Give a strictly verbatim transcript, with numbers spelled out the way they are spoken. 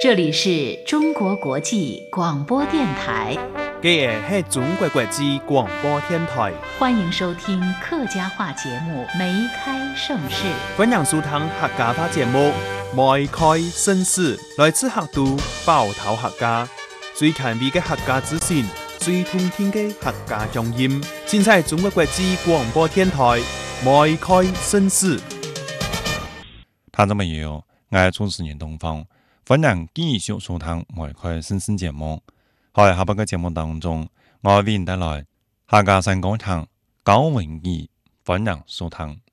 这里是中国国际广播电台， 这是中国国际广播电台， 欢迎收听客家话节目《梅开盛世》。 欢迎收听客家话节目《梅开盛世》，来自客都包头客家，最前卫的客家资讯，最通天的客家乡音，尽在中国国际广播电台《梅开盛世》。 听众朋友，我係主持人東方，歡迎繼續收聽《梅開盛世》節目。喺下半個節目當中，我為您帶來客家新歌唱《九榮義》，歡迎收聽。